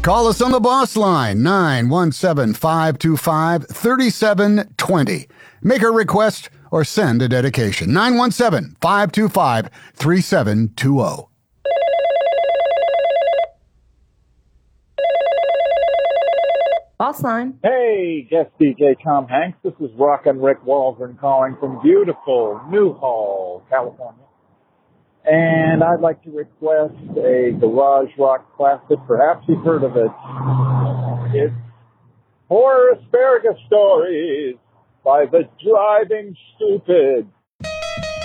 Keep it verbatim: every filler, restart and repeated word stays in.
Call us on the boss line, nine one seven, five two five, three seven two zero. Make a request or send a dedication, nine one seven, five two five, three seven two zero. Boss line. Hey, guest D J Tom Hanks. This is Rockin' Rick Waldron calling from beautiful Newhall, California. And I'd like to request a garage rock classic. Perhaps you've heard of it. It's Horror Asparagus Stories by the Driving Stupid.